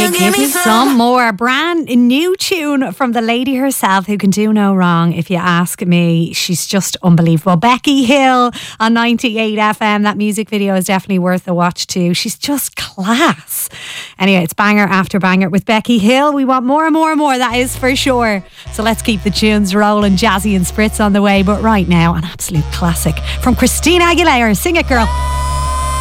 you give me some more? Brand new tune from the lady herself who can do no wrong, if you ask me. She's just unbelievable. Becky Hill on 98 FM. That music video is definitely worth a watch too. She's just class. Anyway, it's banger after banger with Becky Hill. We want more and more and more, that is for sure. So let's keep the tunes rolling. Jazzy and Spritz on the way. But right now, an absolute classic from Christina Aguilera. Sing it, girl.